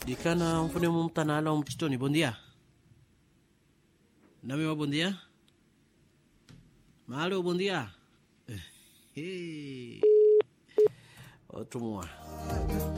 Dikana mfune mumtanala mchitoni. Bom dia. Namiwa bom dia. Malo bom dia. Outro moa.